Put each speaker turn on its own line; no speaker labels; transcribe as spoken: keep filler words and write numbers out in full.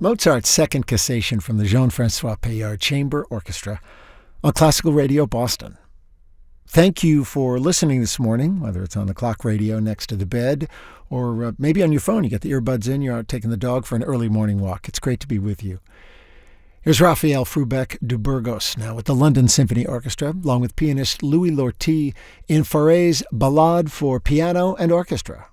Mozart's Second Cassation from the Jean-Francois Payard Chamber Orchestra on Classical Radio Boston. Thank you for listening this morning, whether it's on the clock radio next to the bed or uh, maybe on your phone. You get the earbuds in, you're out taking the dog for an early morning walk. It's great to be with you. Here's Raphael Frubeck du Burgos now with the London Symphony Orchestra, along with pianist Louis Lortie in Fauré's Ballade for Piano and Orchestra.